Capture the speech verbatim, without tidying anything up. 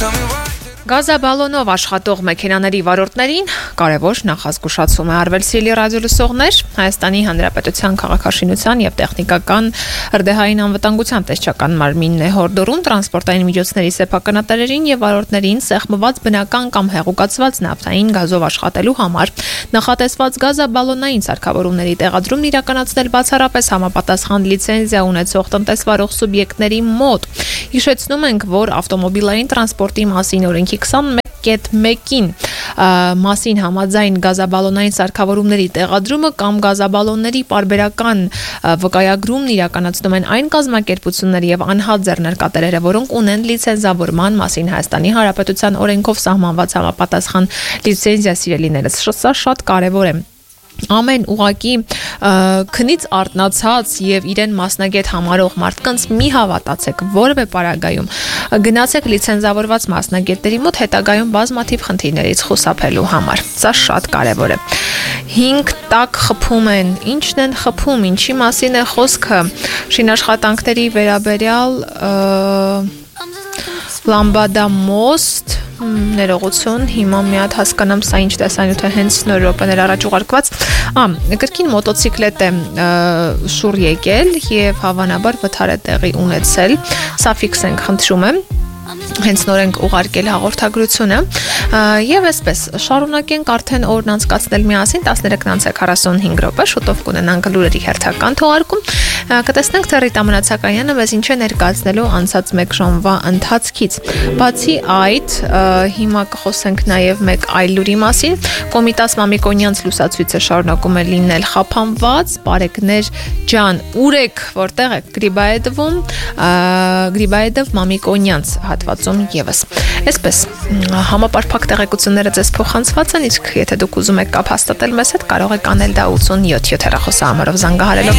Գազաբալոնով աշխատող մեքենաների վարորդներին կարևոր նախազգուշացում է արվել սիրելի ռադիոլսողներ Հայաստանի Հանրապետության քաղաքաշինության եւ տեխնիկական հրդեհային անվտանգության տեսչական մարմինն է հորդորում տրանսպորտային միջոցների սեփականատերերին եւ վարորդներին սեղմված բնական կամ հեղուկացված նավթային գազով աշխատելու համար նախատեսված գազաբալոնային սարքավորումների տեղադրումն իրականացնել բացառապես համապատասխան լիցենզիա ունեցող տնտեսվարող սուբյեկտների մոտ։ Հիշեցնում ենք, որ ավտոմոբիլային տրանսպորտի մասին օրենքի քսանմեկ կետ մեկին մասին համաձայն գազաբալոնային սարքավորումների տեղադրումը կամ գազաբալոնների պարբերական վկայագրումն իրականացնում են այն կազմակերպությունները եւ անհատ ձեռնարկատերերը, որոնք ունեն լիցենզավորման մասին Հայաստանի Հանրապետության օրենքով սահմանված համապատասխան լիցենզիա սիրելիներս։ Սա շատ կարեւոր է։ Ամեն ուղակի քնից արթնացած եւ իրեն մասնագետ համարող մարդկանց մի հավատացեք որևէ պարագայում գնացեք լիցենզավորված մասնագետների մոտ հետագայում բազմաթիվ խնդիրներից խուսափելու համար։ Սա շատ կարեւոր է։ Հինգ տակ խփում են, ինչն են խփում, ինչի մասին է խոսքը։ Շինաշխատանքների վերաբերյալ Լամբադա մոստ ներողություն, հիմա մի հատ հասկանամ սա ինչ տեսանյութ է հենց նոր րոպեներ առաջ ուղարկված։ Ա, կրկին մոտոցիկլետ է շուռ եկել եւ հավանաբար վթար է տեղի ունեցել։ Սա ֆիքսենք, խնդրում եմ։ Հենց նոր ենք ուղարկել հաղորդագրությունը եւ այսպես շարունակենք արդեն օրն անցկացնել միասին տասներեքն քառասունհինգ րոպե շուտով կունենանք լուրերի հերթական թողարկում կտեսնենք թե Ռիտա Մնացականյանը մեզ ինչ է ներկայացնելու անցած մեկ ժամվա ընթացքից բացի այդ հիմա կխոսենք նաեւ մեկ այլ լուրի մասին Կոմիտաս Մամիկոնյանց լուսացույցը շարունակում է լինել խափանված բարեկներ ջան ուր եք որտեղ եք Գրիբայեդովում Գրիբայեդով Մամիկոնյանց հատվածում եւս։ Այսպես համապարփակ տեղեկությունները ձեզ փոխանցված են, իսկ եթե դուք ուզում եք կապ հաստատել մեզ հետ, կարող եք անել դա ութսունյոթ հեռախոսահամարով զանգահարելով